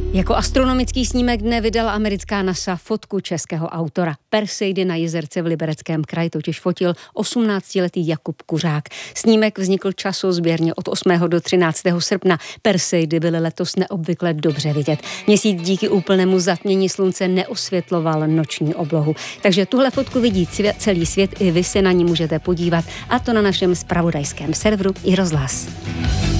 Jako astronomický snímek dne vydala americká NASA fotku českého autora. Perseidy na jezerce v Libereckém kraji totiž fotil 18letý Jakub Kuřák. Snímek vznikl časozběrně od 8. do 13. srpna. Perseidy byly letos neobvykle dobře vidět. Měsíc díky úplnému zatmění slunce neosvětloval noční oblohu. Takže tuhle fotku vidí celý svět, i vy se na ní můžete podívat, a to na našem zpravodajském serveru iRozhlas.